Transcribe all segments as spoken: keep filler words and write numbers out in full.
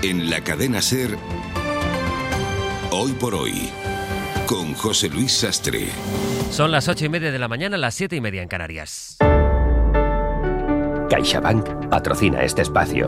En la cadena SER, Hoy por Hoy, con José Luis Sastre. Son las ocho y media de la mañana, las siete y media en Canarias. CaixaBank patrocina este espacio.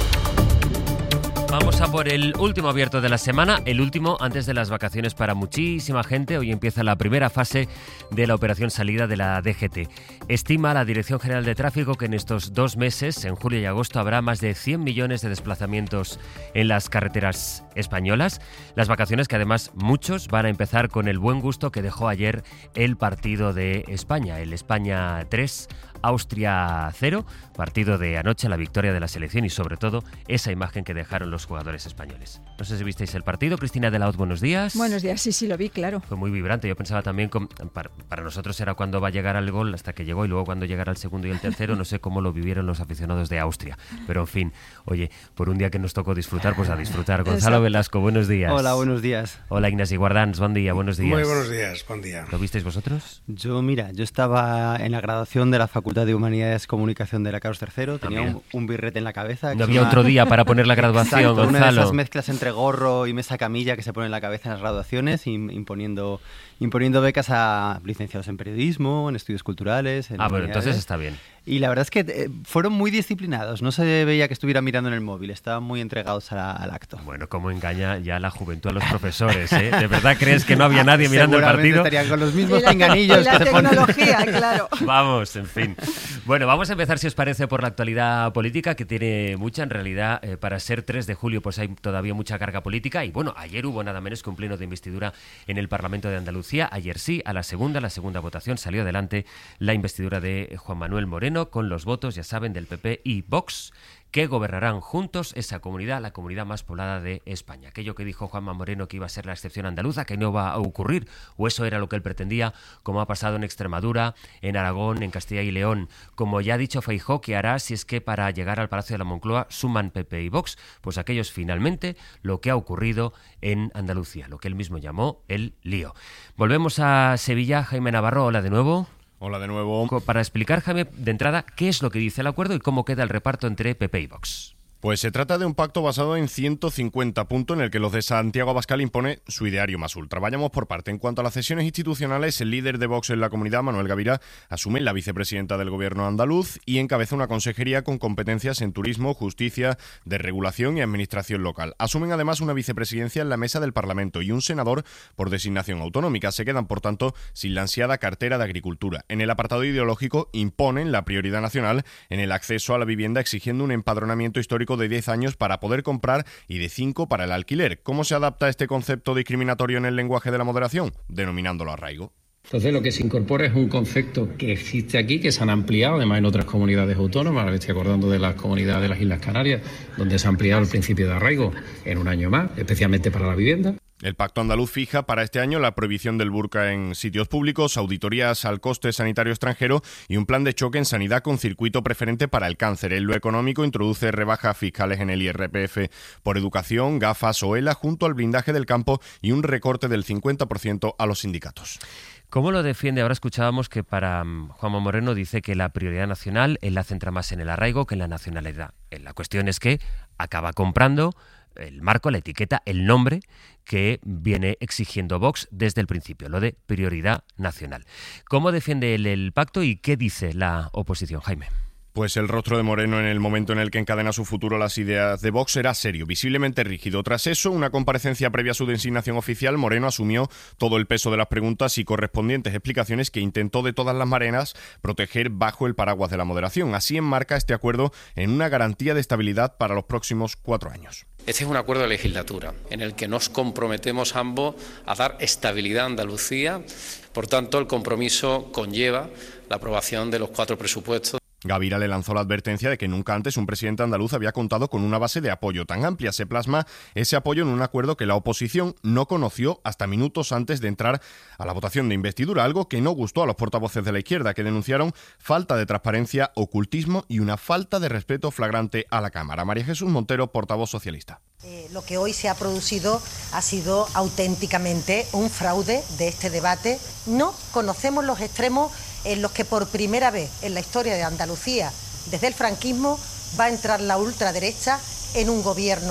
Vamos a por el último abierto de la semana, el último antes de las vacaciones para muchísima gente. Hoy empieza la primera fase de la operación salida de la D G T. Estima la Dirección General de Tráfico que en estos dos meses, en julio y agosto, habrá más de cien millones de desplazamientos en las carreteras españolas. Las vacaciones que además muchos van a empezar con el buen gusto que dejó ayer el partido de España, el España tres, Austria cero, partido de anoche, la victoria de la selección y sobre todo esa imagen que dejaron los jugadores españoles. No sé si visteis el partido. Cristina de la Hoz, buenos días. Buenos días, sí, sí, lo vi, claro. Fue muy vibrante. Yo pensaba también, con, para, para nosotros era cuando va a llegar al gol hasta que llegó y luego cuando llegará el segundo y el tercero, no sé cómo lo vivieron los aficionados de Austria. Pero en fin, oye, por un día que nos tocó disfrutar, pues a disfrutar. Gonzalo Velasco, buenos días. Hola, buenos días. Hola, Ignasi Guardans, buen día, buenos días. Muy buenos días, buen día. ¿Lo visteis vosotros? Yo, mira, yo estaba en la graduación de la Facultad de Humanidades Comunicación de la Carlos tercero, tenía un, un birrete en la cabeza. No había una... otro día para poner la graduación, Exacto, Gonzalo. Una de esas mezclas entre gorro y mesa camilla que se pone en la cabeza en las graduaciones, imponiendo, imponiendo becas a licenciados en periodismo, en estudios culturales. En ah, bueno, entonces está bien. Y la verdad es que eh, fueron muy disciplinados, no se veía que estuvieran mirando en el móvil, estaban muy entregados a, al acto. Bueno, cómo engaña ya la juventud a los profesores, ¿eh? ¿De verdad crees que no había nadie mirando el partido? Estarían con los mismos la, pinganillos la que se ponen. tecnología, claro. Vamos, en fin. Bueno, vamos a empezar, si os parece, por la actualidad política, que tiene mucha, en realidad, eh, para ser tres de julio, pues hay todavía mucha carga política. Y bueno, ayer hubo nada menos que un pleno de investidura en el Parlamento de Andalucía. Ayer sí, a la segunda, la segunda votación, salió adelante la investidura de Juan Manuel Moreno, con los votos, ya saben, del P P y Vox, que gobernarán juntos esa comunidad, la comunidad más poblada de España. Aquello que dijo Juanma Moreno que iba a ser la excepción andaluza, que no va a ocurrir, o eso era lo que él pretendía, como ha pasado en Extremadura, en Aragón, en Castilla y León, como ya ha dicho Feijóo que hará si es que para llegar al Palacio de la Moncloa suman P P y Vox, pues aquello es finalmente lo que ha ocurrido en Andalucía, lo que él mismo llamó el lío. Volvemos a Sevilla. Jaime Navarro, hola de nuevo. Hola de nuevo. Para explicar, Jaime, de entrada, qué es lo que dice el acuerdo y cómo queda el reparto entre P P y Vox. Pues se trata de un pacto basado en ciento cincuenta puntos en el que los de Santiago Abascal impone su ideario más ultra. Vayamos por parte. En cuanto a las cesiones institucionales, el líder de Vox en la comunidad, Manuel Gavira, asume la vicepresidenta del gobierno andaluz y encabeza una consejería con competencias en turismo, justicia, desregulación y administración local. Asumen además una vicepresidencia en la mesa del Parlamento y un senador por designación autonómica. Se quedan, por tanto, sin la ansiada cartera de agricultura. En el apartado ideológico imponen la prioridad nacional en el acceso a la vivienda, exigiendo un empadronamiento histórico de diez años para poder comprar y de cinco para el alquiler. ¿Cómo se adapta este concepto discriminatorio en el lenguaje de la moderación? Denominándolo arraigo. Entonces lo que se incorpora es un concepto que existe aquí, que se han ampliado además en otras comunidades autónomas. Ahora me estoy acordando de las comunidades de las Islas Canarias, donde se ha ampliado el principio de arraigo en un año más, especialmente para la vivienda. El pacto andaluz fija para este año la prohibición del burka en sitios públicos, auditorías al coste sanitario extranjero y un plan de choque en sanidad con circuito preferente para el cáncer. En lo económico introduce rebajas fiscales en el I R P F por educación, gafas o E L A junto al blindaje del campo y un recorte del cincuenta por ciento a los sindicatos. ¿Cómo lo defiende? Ahora escuchábamos que para um, Juanma Moreno dice que la prioridad nacional él la centra más en el arraigo que en la nacionalidad. La cuestión es que acaba comprando el marco, la etiqueta, el nombre que viene exigiendo Vox desde el principio, lo de prioridad nacional. ¿Cómo defiende él el pacto y qué dice la oposición, Jaime? Pues el rostro de Moreno en el momento en el que encadena su futuro las ideas de Vox era serio, visiblemente rígido. Tras eso, una comparecencia previa a su designación oficial, Moreno asumió todo el peso de las preguntas y correspondientes explicaciones que intentó de todas las maneras proteger bajo el paraguas de la moderación. Así enmarca este acuerdo en una garantía de estabilidad para los próximos cuatro años. Este es un acuerdo de legislatura en el que nos comprometemos ambos a dar estabilidad a Andalucía. Por tanto, el compromiso conlleva la aprobación de los cuatro presupuestos. Gavira le lanzó la advertencia de que nunca antes un presidente andaluz había contado con una base de apoyo tan amplia. Se plasma ese apoyo en un acuerdo que la oposición no conoció hasta minutos antes de entrar a la votación de investidura, algo que no gustó a los portavoces de la izquierda, que denunciaron falta de transparencia, ocultismo y una falta de respeto flagrante a la Cámara. María Jesús Montero, portavoz socialista. Eh, lo que hoy se ha producido ha sido auténticamente un fraude de este debate. No conocemos los extremos en los que por primera vez en la historia de Andalucía, desde el franquismo, va a entrar la ultraderecha en un gobierno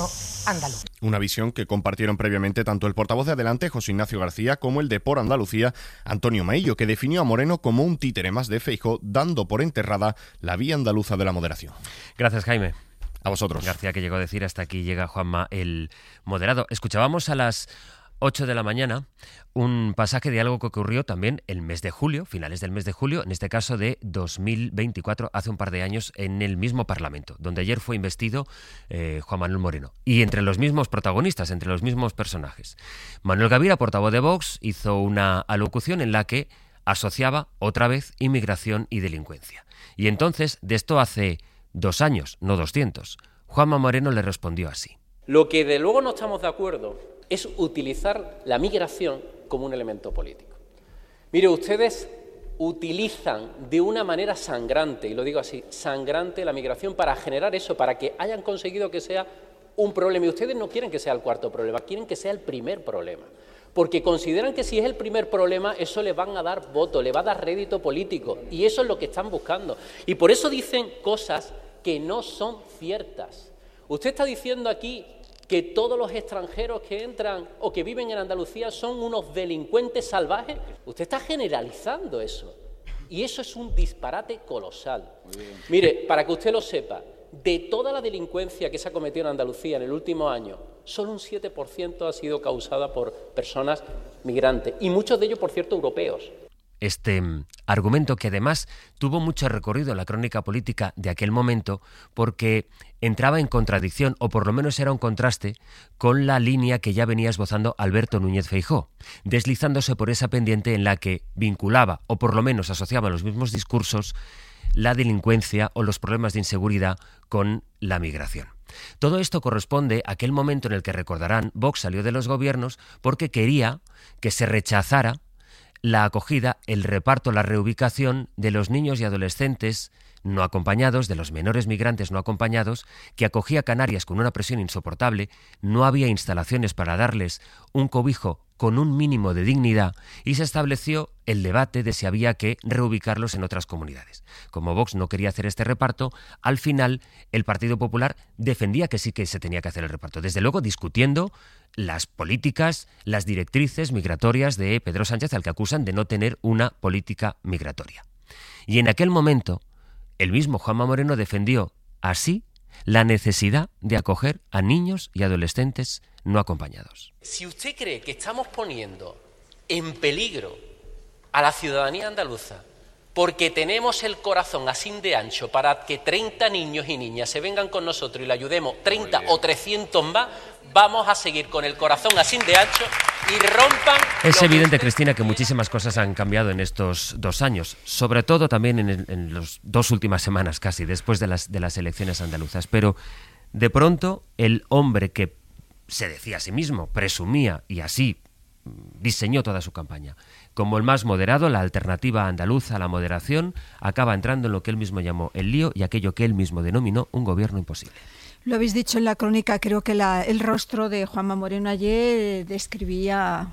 andaluz. Una visión que compartieron previamente tanto el portavoz de Adelante, José Ignacio García, como el de Por Andalucía, Antonio Maillo, que definió a Moreno como un títere más de Feijóo, dando por enterrada la vía andaluza de la moderación. Gracias, Jaime. A vosotros. García, que llegó a decir hasta aquí llega Juanma el moderado. Escuchábamos a las ocho de la mañana un pasaje de algo que ocurrió también el mes de julio, finales del mes de julio, en este caso de dos mil veinticuatro, hace un par de años, en el mismo Parlamento, donde ayer fue investido eh, Juan Manuel Moreno. Y entre los mismos protagonistas, entre los mismos personajes. Manuel Gavira, portavoz de Vox, hizo una alocución en la que asociaba otra vez inmigración y delincuencia. Y entonces, de esto hace dos años, no doscientos, Juanma Moreno le respondió así. Lo que de luego no estamos de acuerdo es utilizar la migración como un elemento político. Mire, ustedes utilizan de una manera sangrante, y lo digo así, sangrante la migración para generar eso, para que hayan conseguido que sea un problema. Y ustedes no quieren que sea el cuarto problema, quieren que sea el primer problema. Porque consideran que si es el primer problema, eso les van a dar voto, le va a dar rédito político. Y eso es lo que están buscando. Y por eso dicen cosas que no son ciertas. Usted está diciendo aquí que todos los extranjeros que entran o que viven en Andalucía son unos delincuentes salvajes. Usted está generalizando eso. Y eso es un disparate colosal. Mire, para que usted lo sepa, de toda la delincuencia que se ha cometido en Andalucía en el último año, solo un siete por ciento ha sido causada por personas migrantes. Y muchos de ellos, por cierto, europeos. Este argumento que además tuvo mucho recorrido en la crónica política de aquel momento porque entraba en contradicción, o por lo menos era un contraste, con la línea que ya venía esbozando Alberto Núñez Feijóo, deslizándose por esa pendiente en la que vinculaba, o por lo menos asociaba los mismos discursos, la delincuencia o los problemas de inseguridad con la migración. Todo esto corresponde a aquel momento en el que, recordarán, Vox salió de los gobiernos porque quería que se rechazara la acogida, el reparto, la reubicación de los niños y adolescentes no acompañados, de los menores migrantes no acompañados, que acogía Canarias con una presión insoportable, no había instalaciones para darles un cobijo con un mínimo de dignidad y se estableció el debate de si había que reubicarlos en otras comunidades. Como Vox no quería hacer este reparto, al final el Partido Popular defendía que sí que se tenía que hacer el reparto, desde luego discutiendo las políticas, las directrices migratorias de Pedro Sánchez, al que acusan de no tener una política migratoria. Y en aquel momento, el mismo Juanma Moreno defendió así la necesidad de acoger a niños y adolescentes no acompañados. Si usted cree que estamos poniendo en peligro a la ciudadanía andaluza porque tenemos el corazón así de ancho para que treinta niños y niñas se vengan con nosotros y le ayudemos treinta o trescientos más, vamos a seguir con el corazón así de ancho y rompan... Es evidente, Cristina, que muchísimas cosas han cambiado en estos dos años, sobre todo también en, el, en las dos últimas semanas casi, después de las, de las elecciones andaluzas. Pero de pronto el hombre que se decía a sí mismo, presumía y así diseñó toda su campaña como el más moderado, la alternativa andaluza a la moderación, acaba entrando en lo que él mismo llamó el lío y aquello que él mismo denominó un gobierno imposible. Lo habéis dicho en la crónica, creo que la, el rostro de Juanma Moreno ayer describía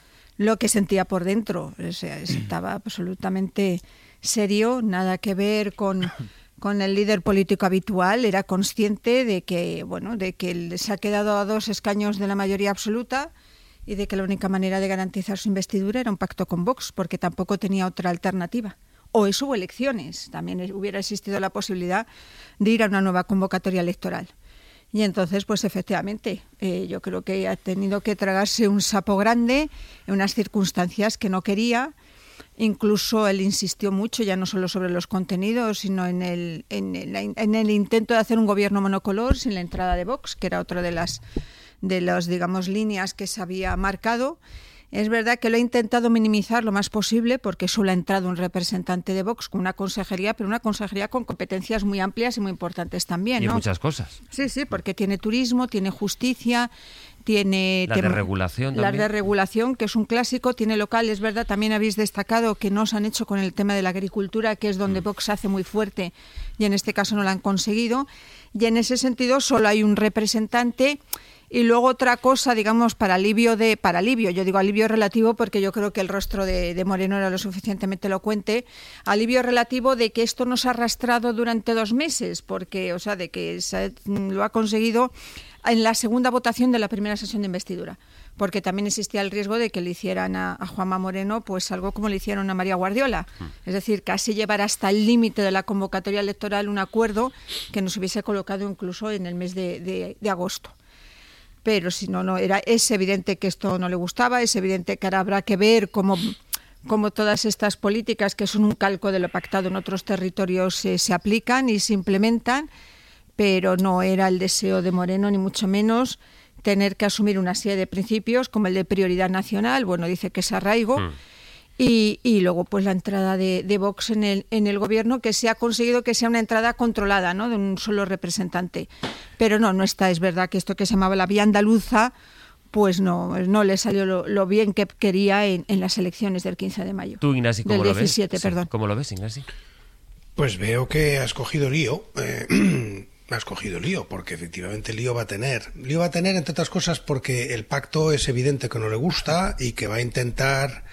lo que sentía por dentro. O sea, estaba absolutamente serio, nada que ver con, con el líder político habitual. Era consciente de que, bueno, de que se ha quedado a dos escaños de la mayoría absoluta y de que la única manera de garantizar su investidura era un pacto con Vox, porque tampoco tenía otra alternativa. O eso o elecciones. También hubiera existido la posibilidad de ir a una nueva convocatoria electoral. Y entonces, pues efectivamente, eh, yo creo que ha tenido que tragarse un sapo grande en unas circunstancias que no quería. Incluso él insistió mucho, ya no solo sobre los contenidos, sino en el, en el, en el intento de hacer un gobierno monocolor sin la entrada de Vox, que era otra de las de las, digamos, líneas que se había marcado. Es verdad que lo ha intentado minimizar lo más posible porque solo ha entrado un representante de Vox con una consejería, pero una consejería con competencias muy amplias y muy importantes también, y ¿no? muchas cosas. Sí, sí, porque tiene turismo, tiene justicia, tiene... La de regulación La también. de regulación, que es un clásico, tiene local, es verdad, también habéis destacado que no se han hecho con el tema de la agricultura, que es donde mm. Vox hace muy fuerte, y en este caso no lo han conseguido, y en ese sentido solo hay un representante. Y luego otra cosa, digamos, para alivio de para alivio, yo digo alivio relativo porque yo creo que el rostro de, de Moreno era lo suficientemente elocuente, alivio relativo de que esto nos ha arrastrado durante dos meses, porque, o sea, de que se, lo ha conseguido en la segunda votación de la primera sesión de investidura, porque también existía el riesgo de que le hicieran a, a Juanma Moreno pues algo como le hicieron a María Guardiola, mm. es decir, casi llevar hasta el límite de la convocatoria electoral un acuerdo que nos hubiese colocado incluso en el mes de, de, de agosto. Pero si no, no era, es evidente que esto no le gustaba, es evidente que ahora habrá que ver cómo, cómo todas estas políticas, que son un calco de lo pactado en otros territorios, eh, se aplican y se implementan, pero no era el deseo de Moreno, ni mucho menos, tener que asumir una serie de principios, como el de prioridad nacional, bueno, dice que es arraigo, mm. y, y luego pues la entrada de, de Vox en el, en el gobierno, que se ha conseguido que sea una entrada controlada, ¿no?, de un solo representante. Pero no, no está, es verdad que esto que se llamaba la vía andaluza, pues no, no le salió lo, lo bien que quería en, en las elecciones del quince de mayo. Tú, Ignasi, ¿cómo del lo diecisiete, ves? perdón. Sí, ¿cómo lo ves, Ignasi? Pues veo que has cogido lío. Eh, has cogido lío, porque efectivamente lío va a tener. Lío va a tener, entre otras cosas, porque el pacto es evidente que no le gusta y que va a intentar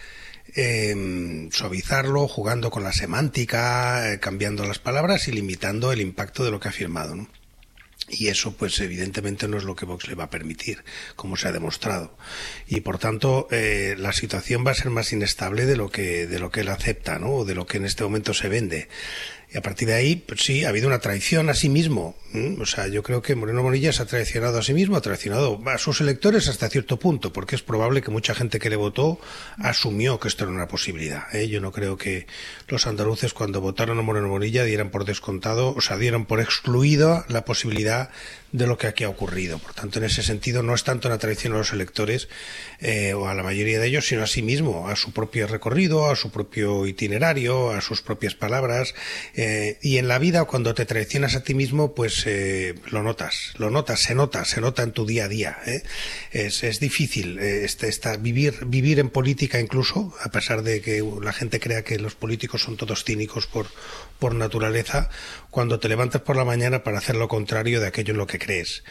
eh, suavizarlo jugando con la semántica, eh, cambiando las palabras y limitando el impacto de lo que ha firmado, ¿no? Y eso, pues evidentemente no es lo que Vox le va a permitir, como se ha demostrado. Y por tanto, eh, la situación va a ser más inestable de lo que de lo que él acepta, ¿no?, o de lo que en este momento se vende. Y a partir de ahí, pues sí, ha habido una traición a sí mismo. ¿Mm? O sea, yo creo que Moreno Bonilla se ha traicionado a sí mismo, ha traicionado a sus electores hasta cierto punto, porque es probable que mucha gente que le votó asumió que esto era una posibilidad, ¿eh? Yo no creo que los andaluces, cuando votaron a Moreno Bonilla, dieran por descontado, o sea, dieran por excluido la posibilidad de lo que aquí ha ocurrido. Por tanto, en ese sentido, no es tanto una traición a los electores eh, o a la mayoría de ellos, sino a sí mismo, a su propio recorrido, a su propio itinerario, a sus propias palabras. Eh, y en la vida, cuando te traicionas a ti mismo, pues eh, lo notas, lo notas, se nota, se nota en tu día a día. ¿eh? Es, es difícil eh, este, esta, vivir, vivir en política incluso, a pesar de que la gente crea que los políticos son todos cínicos por, por naturaleza, cuando te levantas por la mañana para hacer lo contrario de aquello en lo que crees.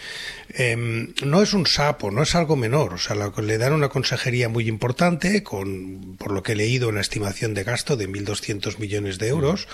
Eh, no es un sapo, no es algo menor, o sea, la, le dan una consejería muy importante, con, por lo que he leído, una estimación de gasto de mil doscientos millones de euros,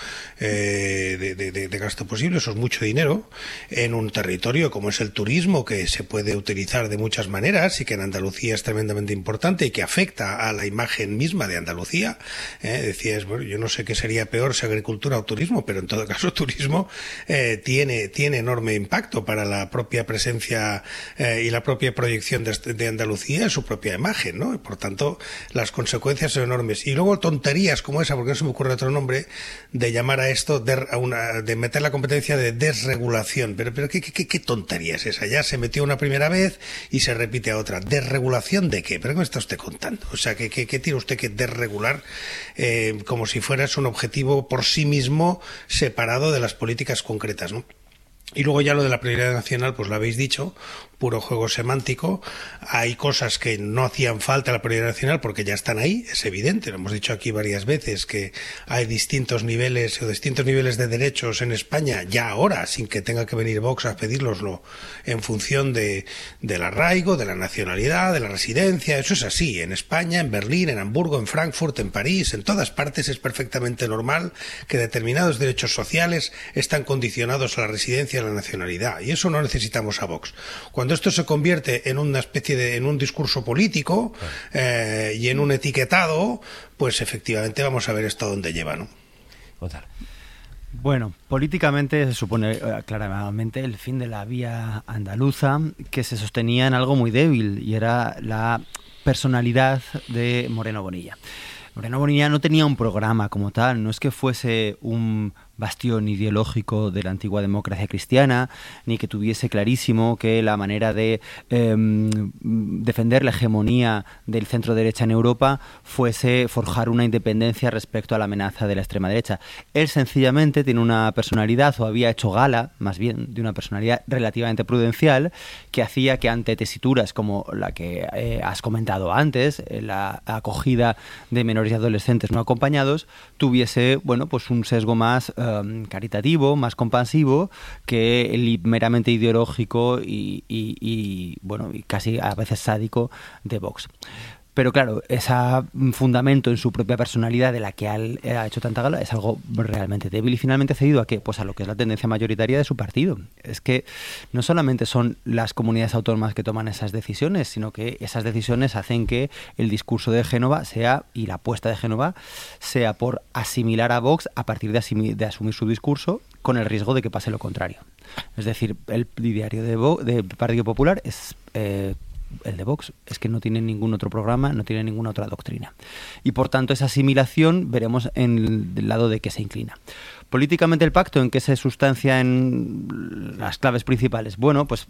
eh, de, de, de, de gasto posible, eso es mucho dinero, en un territorio como es el turismo, que se puede utilizar de muchas maneras y que en Andalucía es tremendamente importante y que afecta a la imagen misma de Andalucía. Eh, decías, bueno, yo no sé qué sería peor, si agricultura o turismo, pero en todo caso turismo eh, tiene, tiene enorme impacto para la propia presencia eh, y la propia proyección de, de Andalucía, su propia imagen, ¿no? Y por tanto, las consecuencias son enormes. Y luego tonterías como esa, porque no se me ocurre otro nombre, de llamar a esto, de, a una, de meter la competencia de desregulación. Pero, pero ¿qué, qué, qué tontería es esa? Ya se metió una primera vez y se repite a otra. ¿Desregulación de qué? ¿Pero qué me está usted contando? O sea, ¿qué, qué, qué tiene usted que desregular eh, como si fuera un objetivo por sí mismo separado de las políticas concretas, ¿no? Y luego ya lo de la prioridad nacional, pues lo habéis dicho, puro juego semántico. Hay cosas que no hacían falta a la prioridad nacional porque ya están ahí, es evidente, lo hemos dicho aquí varias veces, que hay distintos niveles o distintos niveles de derechos en España, ya ahora, sin que tenga que venir Vox a pedírnoslo, en función de, del arraigo, de la nacionalidad, de la residencia. Eso es así, en España, en Berlín, en Hamburgo, en Frankfurt, en París, en todas partes es perfectamente normal que determinados derechos sociales están condicionados a la residencia y a la nacionalidad, y eso no necesitamos a Vox. Cuando esto se convierte en una especie de, en un discurso político eh, y en un etiquetado, pues efectivamente vamos a ver esto dónde lleva, ¿no? Bueno, políticamente se supone eh, claramente el fin de la vía andaluza, que se sostenía en algo muy débil, y era la personalidad de Moreno Bonilla. Moreno Bonilla no tenía un programa como tal, no es que fuese un bastión ideológico de la antigua democracia cristiana, ni que tuviese clarísimo que la manera de eh, defender la hegemonía del centro derecha en Europa fuese forjar una independencia respecto a la amenaza de la extrema derecha. Él sencillamente tiene una personalidad, o había hecho gala, más bien, de una personalidad relativamente prudencial, que hacía que ante tesituras como la que eh, has comentado antes, eh, la acogida de menores y adolescentes no acompañados, tuviese, bueno, pues un sesgo más eh, um, caritativo, más compasivo que el meramente ideológico y, y, y bueno, y casi a veces sádico de Vox. Pero claro, ese fundamento en su propia personalidad de la que ha hecho tanta gala es algo realmente débil y finalmente cedido a qué? Pues a lo que es la tendencia mayoritaria de su partido. Es que no solamente son las comunidades autónomas que toman esas decisiones, sino que esas decisiones hacen que el discurso de Génova sea, y la apuesta de Génova, sea por asimilar a Vox a partir de, asimi- de asumir su discurso con el riesgo de que pase lo contrario. Es decir, el diario de Vo- del Partido Popular es... Eh, el de Vox es que no tiene ningún otro programa, no tiene ninguna otra doctrina. Y por tanto esa asimilación veremos en el lado de que se inclina. Políticamente el pacto, ¿en qué se sustancia en las claves principales? Bueno, pues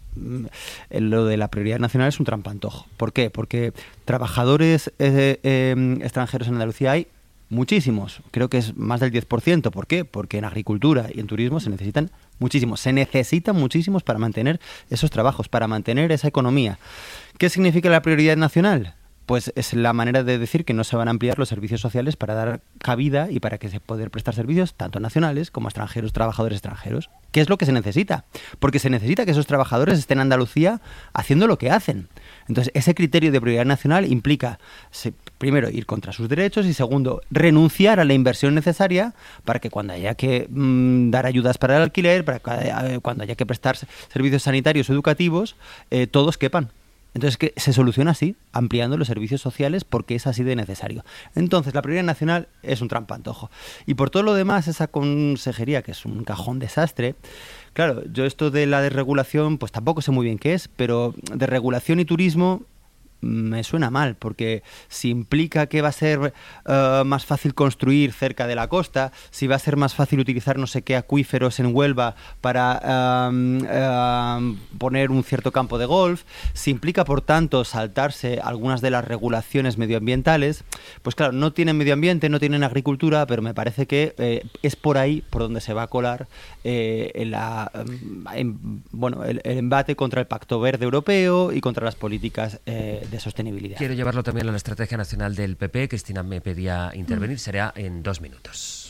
lo de la prioridad nacional es un trampantojo. ¿Por qué? Porque trabajadores eh, eh, extranjeros en Andalucía hay muchísimos, creo que es más del diez por ciento. ¿Por qué? Porque en agricultura y en turismo se necesitan muchísimos, se necesitan muchísimos para mantener esos trabajos, para mantener esa economía. ¿Qué significa la prioridad nacional? Pues es la manera de decir que no se van a ampliar los servicios sociales para dar cabida y para que se puedan prestar servicios tanto nacionales como extranjeros, trabajadores extranjeros. ¿Qué es lo que se necesita? Porque se necesita que esos trabajadores estén en Andalucía haciendo lo que hacen. Entonces, ese criterio de prioridad nacional implica, primero, ir contra sus derechos y, segundo, renunciar a la inversión necesaria para que cuando haya que mmm, dar ayudas para el alquiler, para que, cuando haya que prestar servicios sanitarios o educativos, eh, todos quepan. Entonces, que se soluciona así, ampliando los servicios sociales porque es así de necesario. Entonces, la prioridad nacional es un trampantojo. Y por todo lo demás, esa consejería, que es un cajón desastre, claro, yo esto de la desregulación, pues tampoco sé muy bien qué es, pero desregulación y turismo me suena mal, porque si implica que va a ser uh, más fácil construir cerca de la costa, si va a ser más fácil utilizar no sé qué acuíferos en Huelva para uh, uh, poner un cierto campo de golf, si implica por tanto saltarse algunas de las regulaciones medioambientales, pues claro, no tienen medio ambiente, no tienen agricultura, pero me parece que eh, es por ahí por donde se va a colar eh, en la, en, bueno, el, el embate contra el Pacto Verde Europeo y contra las políticas eh, de sostenibilidad. Quiero llevarlo también a la estrategia nacional del P P. Cristina me pedía intervenir, será en dos minutos.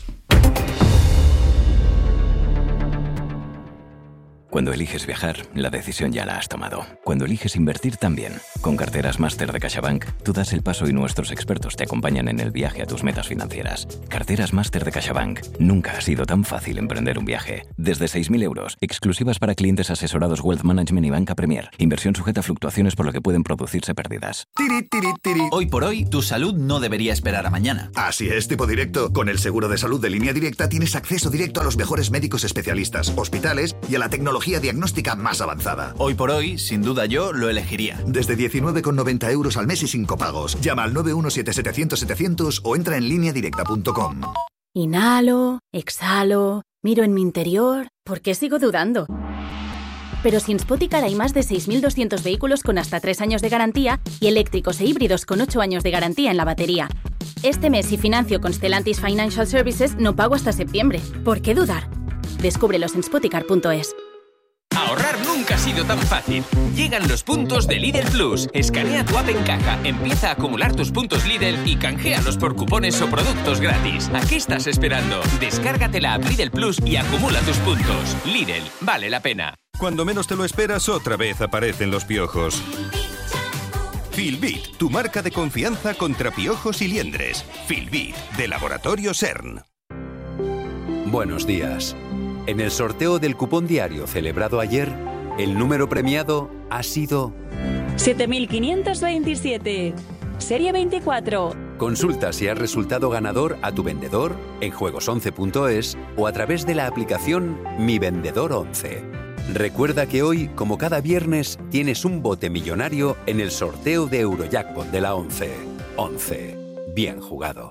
Cuando eliges viajar, la decisión ya la has tomado. Cuando eliges invertir también. Con Carteras Máster de CaixaBank, tú das el paso y nuestros expertos te acompañan en el viaje a tus metas financieras. Carteras Máster de CaixaBank. Nunca ha sido tan fácil emprender un viaje. Desde seis mil euros, exclusivas para clientes asesorados Wealth Management y Banca Premier. Inversión sujeta a fluctuaciones por lo que pueden producirse pérdidas. Tiri, tiri, tiri. Hoy por hoy, tu salud no debería esperar a mañana. Así es, tipo directo. Con el seguro de salud de Línea Directa tienes acceso directo a los mejores médicos especialistas, hospitales y a la tecnología diagnóstica más avanzada. Hoy por hoy, sin duda yo lo elegiría. Desde diecinueve con noventa euros al mes y sin copagos. Llama al nueve uno siete setecientos setecientos o entra en línea directa punto com. Inhalo, exhalo, miro en mi interior. ¿Por qué sigo dudando? Pero si en Spoticar hay más de seis mil doscientos vehículos con hasta tres años de garantía y eléctricos e híbridos con ocho años de garantía en la batería. Este mes, si financio con Stellantis Financial Services, no pago hasta septiembre. ¿Por qué dudar? Descúbrelos en spoticar punto es. Ahorrar nunca ha sido tan fácil. Llegan los puntos de Lidl Plus. Escanea tu app en caja, empieza a acumular tus puntos Lidl y canjealos por cupones o productos gratis. ¿A qué estás esperando? Descárgate la app Lidl Plus y acumula tus puntos. Lidl, vale la pena. Cuando menos te lo esperas, otra vez aparecen los piojos. Filbit, tu marca de confianza contra piojos y liendres. Filbit, de Laboratorio CERN. Buenos días. En el sorteo del cupón diario celebrado ayer, el número premiado ha sido siete mil quinientos veintisiete, serie veinticuatro. Consulta si has resultado ganador a tu vendedor en juegos once punto es o a través de la aplicación Mi Vendedor once. Recuerda que hoy, como cada viernes, tienes un bote millonario en el sorteo de Eurojackpot de la once. once. Bien jugado.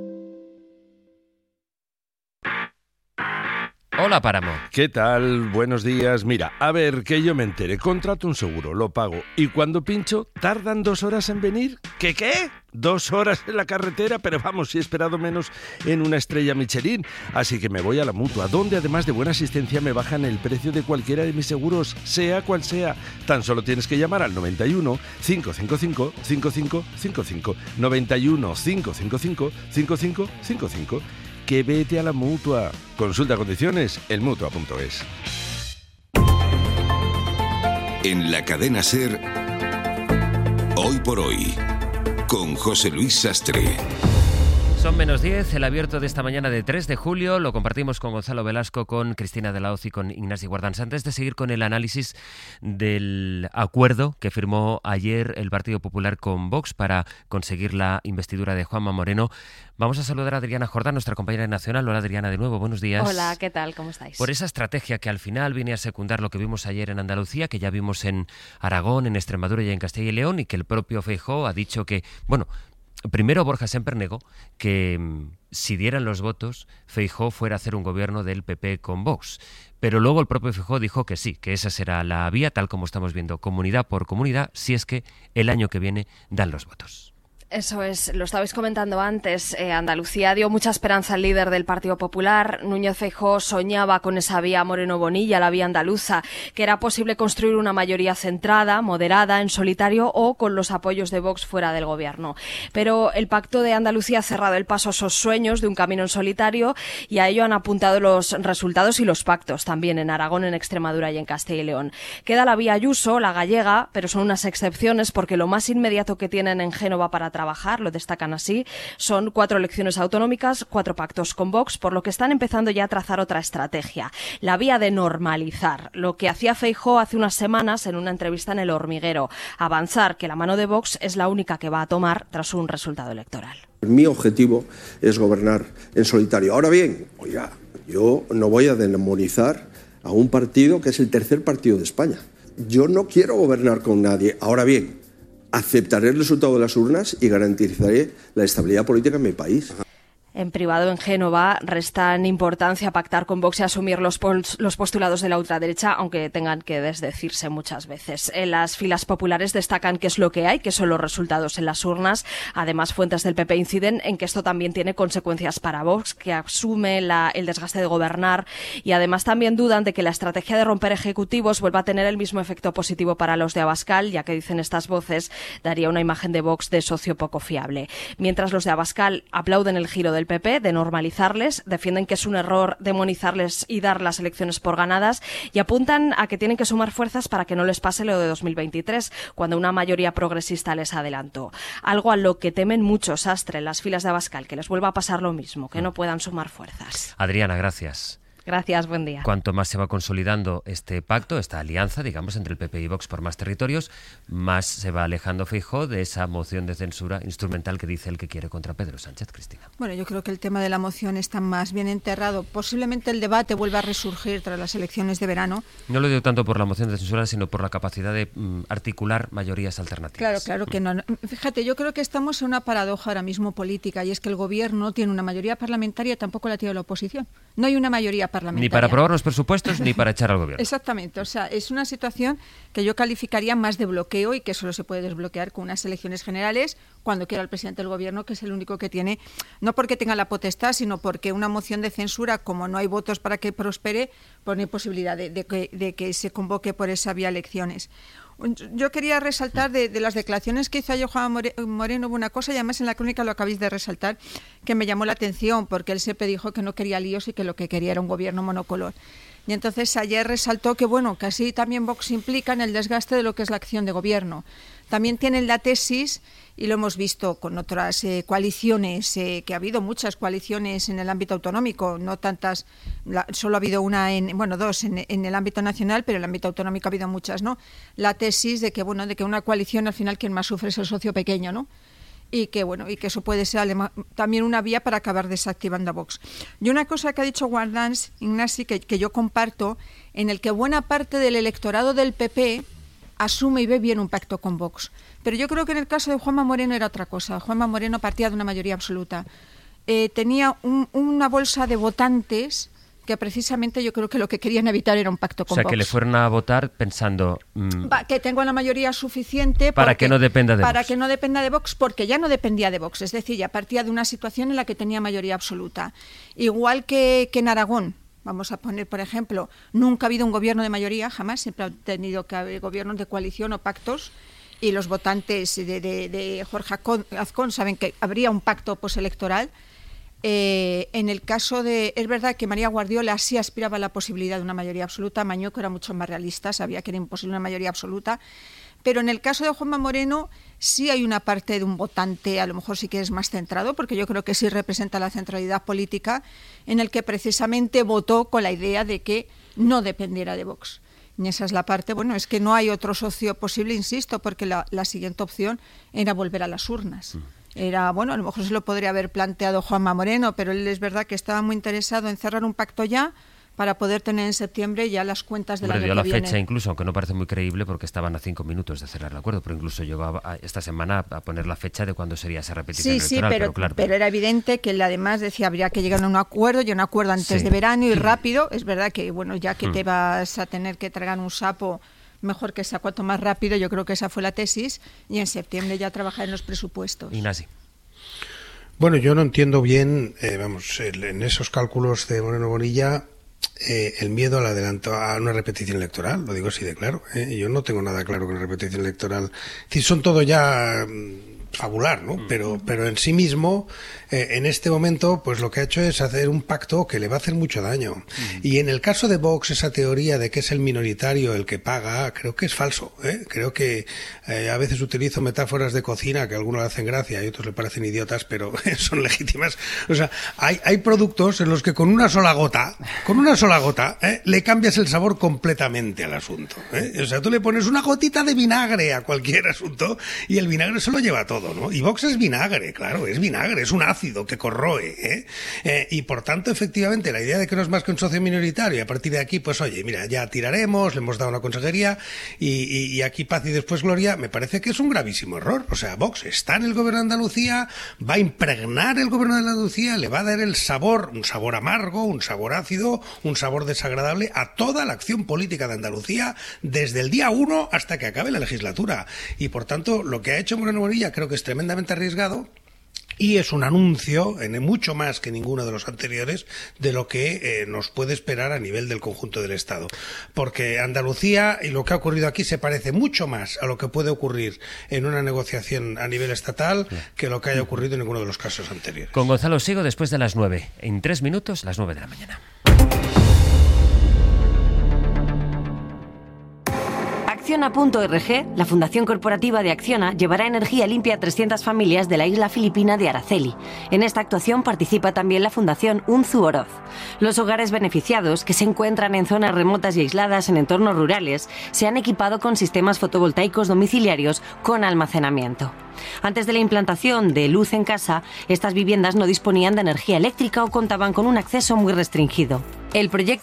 Hola, Páramo. ¿Qué tal? Buenos días. Mira, a ver, que yo me entere. Contrato un seguro, lo pago. Y cuando pincho, ¿tardan dos horas en venir? ¿Qué qué? Dos horas en la carretera, pero vamos, si he esperado menos en una estrella Michelin. Así que me voy a la Mutua, donde además de buena asistencia me bajan el precio de cualquiera de mis seguros, sea cual sea. Tan solo tienes que llamar al noventa y uno, cinco cinco cinco, cinco cinco cinco cinco. noventa y uno, cinco cinco cinco, cinco cinco cinco cinco. que vete a la Mutua. Consulta condiciones en mutua punto es. En la cadena SER, Hoy por Hoy, con José Luis Sastre. Son menos diez, el abierto de esta mañana de tres de julio lo compartimos con Gonzalo Velasco, con Cristina de la Hoz y con Ignasi Guardans. Antes de seguir con el análisis del acuerdo que firmó ayer el Partido Popular con Vox para conseguir la investidura de Juanma Moreno, vamos a saludar a Adriana Jordán, nuestra compañera nacional. Hola Adriana, de nuevo, buenos días. Hola, ¿qué tal? ¿Cómo estáis? Por esa estrategia que al final viene a secundar lo que vimos ayer en Andalucía, que ya vimos en Aragón, en Extremadura y en Castilla y León, y que el propio Feijóo ha dicho que, bueno, primero Borja Semper negó que si dieran los votos, Feijóo fuera a hacer un gobierno del P P con Vox. Pero luego el propio Feijóo dijo que sí, que esa será la vía, tal como estamos viendo, comunidad por comunidad, si es que el año que viene dan los votos. Eso es, lo estabais comentando antes, eh, Andalucía dio mucha esperanza al líder del Partido Popular. Núñez Feijóo soñaba con esa vía Moreno-Bonilla, la vía andaluza, que era posible construir una mayoría centrada, moderada, en solitario o con los apoyos de Vox fuera del gobierno. Pero el Pacto de Andalucía ha cerrado el paso a esos sueños de un camino en solitario y a ello han apuntado los resultados y los pactos, también en Aragón, en Extremadura y en Castilla y León. Queda la vía Ayuso, la gallega, pero son unas excepciones porque lo más inmediato que tienen en Génova para trabajar, lo destacan así, son cuatro elecciones autonómicas, cuatro pactos con Vox, por lo que están empezando ya a trazar otra estrategia, la vía de normalizar, lo que hacía Feijóo hace unas semanas en una entrevista en El Hormiguero, avanzar que la mano de Vox es la única que va a tomar tras un resultado electoral. Mi objetivo es gobernar en solitario. Ahora bien, oiga, yo no voy a demonizar a un partido que es el tercer partido de España. Yo no quiero gobernar con nadie. Ahora bien, aceptaré el resultado de las urnas y garantizaré la estabilidad política en mi país. En privado, en Génova, restan importancia a pactar con Vox y asumir los, los postulados de la ultraderecha, aunque tengan que desdecirse muchas veces. En las filas populares destacan qué es lo que hay, que son los resultados en las urnas. Además, fuentes del P P inciden en que esto también tiene consecuencias para Vox, que asume la, el desgaste de gobernar, y además también dudan de que la estrategia de romper ejecutivos vuelva a tener el mismo efecto positivo para los de Abascal, ya que dicen estas voces, daría una imagen de Vox de socio poco fiable. Mientras los de Abascal aplauden el giro de del P P de normalizarles, defienden que es un error demonizarles y dar las elecciones por ganadas y apuntan a que tienen que sumar fuerzas para que no les pase lo de dos mil veintitrés, cuando una mayoría progresista les adelantó. Algo a lo que temen muchos, Sastre, en las filas de Abascal, que les vuelva a pasar lo mismo, que no puedan sumar fuerzas. Adriana, gracias. Gracias, buen día. Cuanto más se va consolidando este pacto, esta alianza, digamos, entre el P P y Vox por más territorios, más se va alejando Feijóo de esa moción de censura instrumental que dice el que quiere contra Pedro Sánchez. Cristina. Bueno, yo creo que el tema de la moción está más bien enterrado. Posiblemente el debate vuelva a resurgir tras las elecciones de verano. No lo digo tanto por la moción de censura, sino por la capacidad de mm, articular mayorías alternativas. Claro, claro que no. Fíjate, yo creo que estamos en una paradoja ahora mismo política, y es que el gobierno no tiene una mayoría parlamentaria, tampoco la tiene la oposición. No hay una mayoría parlamentaria. Ni para aprobar los presupuestos ni para echar al gobierno. Exactamente, o sea, es una situación que yo calificaría más de bloqueo y que solo se puede desbloquear con unas elecciones generales cuando quiera el presidente del gobierno, que es el único que tiene, no porque tenga la potestad, sino porque una moción de censura, como no hay votos para que prospere, pues no hay posibilidad de, de, que, de que se convoque por esa vía elecciones. Yo quería resaltar de, de las declaraciones que hizo ayer Juan Moreno una cosa, y además en la crónica lo acabáis de resaltar, que me llamó la atención, porque él siempre dijo que no quería líos y que lo que quería era un gobierno monocolor. Y entonces ayer resaltó que, bueno, que así también Vox implica en el desgaste de lo que es la acción de gobierno. También tienen la tesis, y lo hemos visto con otras eh, coaliciones, eh, que ha habido muchas coaliciones en el ámbito autonómico, no tantas, la, solo ha habido una, en, bueno, dos en, en el ámbito nacional, pero en el ámbito autonómico ha habido muchas, ¿no? La tesis de que, bueno, de que una coalición al final quien más sufre es el socio pequeño, ¿no? Y que, bueno, y que eso puede ser también una vía para acabar desactivando a Vox. Y una cosa que ha dicho Guardans, Ignasi, que, que yo comparto, en el que buena parte del electorado del P P asume y ve bien un pacto con Vox. Pero yo creo que en el caso de Juanma Moreno era otra cosa. Juanma Moreno partía de una mayoría absoluta. Eh, tenía un, una bolsa de votantes que precisamente yo creo que lo que querían evitar era un pacto con Vox. O sea, Vox. Que le fueron a votar pensando... Mmm, Va, que tengo la mayoría suficiente... Para porque, que no dependa de Para Vox. que no dependa de Vox, porque ya no dependía de Vox. Es decir, ya partía de una situación en la que tenía mayoría absoluta. Igual que, que en Aragón. Vamos a poner, por ejemplo, nunca ha habido un gobierno de mayoría, jamás. Siempre ha tenido que haber gobiernos de coalición o pactos. Y los votantes de, de, de Jorge Azcón saben que habría un pacto postelectoral. Eh, en el caso de... Es verdad que María Guardiola sí aspiraba a la posibilidad de una mayoría absoluta, Mañueco era mucho más realista, sabía que era imposible una mayoría absoluta, pero en el caso de Juanma Moreno sí hay una parte de un votante, a lo mejor sí que es más centrado, porque yo creo que sí representa la centralidad política, en el que precisamente votó con la idea de que no dependiera de Vox. Y esa es la parte, bueno, es que no hay otro socio posible, insisto, porque la, la siguiente opción era volver a las urnas. Era, bueno, a lo mejor se lo podría haber planteado Juanma Moreno, pero él es verdad que estaba muy interesado en cerrar un pacto ya para poder tener en septiembre ya las cuentas del año que viene. Dio la fecha incluso, aunque no parece muy creíble porque estaban a cinco minutos de cerrar el acuerdo, pero incluso llegó a, a esta semana a poner la fecha de cuándo sería esa repetición sí, electoral. Sí, pero, pero, claro, pero era evidente que él además decía habría que llegar a un acuerdo y un acuerdo antes sí. de verano y rápido. Es verdad que, bueno, ya que hmm. te vas a tener que tragar un sapo, mejor que sea cuanto más rápido, yo creo que esa fue la tesis, y en septiembre ya trabajar en los presupuestos. Ignasi. Bueno, yo no entiendo bien, eh, vamos, el, en esos cálculos de Moreno Bonilla, eh, el miedo al adelanto a una repetición electoral, lo digo así de claro. ¿eh? Yo no tengo nada claro con la repetición electoral. Es decir, son todo ya fabular, ¿no? Pero, pero en sí mismo, eh, en este momento, pues lo que ha hecho es hacer un pacto que le va a hacer mucho daño. Mm. Y en el caso de Vox, esa teoría de que es el minoritario el que paga, creo que es falso. ¿eh? Creo que eh, a veces utilizo metáforas de cocina que a algunos le hacen gracia y a otros le parecen idiotas, pero son legítimas. O sea, hay, hay productos en los que con una sola gota, con una sola gota, ¿eh? le cambias el sabor completamente al asunto. ¿eh? O sea, tú le pones una gotita de vinagre a cualquier asunto y el vinagre se lo lleva todo. ¿no? Y Vox es vinagre, claro, es vinagre, es un ácido que corroe, ¿eh? Eh, y por tanto, efectivamente, la idea de que no es más que un socio minoritario, y a partir de aquí, pues oye, mira, ya tiraremos, le hemos dado una consejería, y, y, y aquí paz y después gloria, me parece que es un gravísimo error. O sea, Vox está en el gobierno de Andalucía, va a impregnar el gobierno de Andalucía, le va a dar el sabor, un sabor amargo, un sabor ácido, un sabor desagradable a toda la acción política de Andalucía desde el día uno hasta que acabe la legislatura. Y por tanto, lo que ha hecho Moreno Bonilla creo que es tremendamente arriesgado y es un anuncio, en mucho más que ninguno de los anteriores, de lo que eh, nos puede esperar a nivel del conjunto del Estado. Porque Andalucía y lo que ha ocurrido aquí se parece mucho más a lo que puede ocurrir en una negociación a nivel estatal que lo que haya ocurrido en ninguno de los casos anteriores. Con Gonzalo sigo después de las nueve. En tres minutos, las nueve de la mañana. Acciona punto org, la Fundación Corporativa de Acciona, llevará energía limpia a trescientas familias de la isla filipina de Araceli. En esta actuación participa también la Fundación Unzu Oroz. Los hogares beneficiados, que se encuentran en zonas remotas y aisladas en entornos rurales, se han equipado con sistemas fotovoltaicos domiciliarios con almacenamiento. Antes de la implantación de luz en casa, estas viviendas no disponían de energía eléctrica o contaban con un acceso muy restringido. El proyecto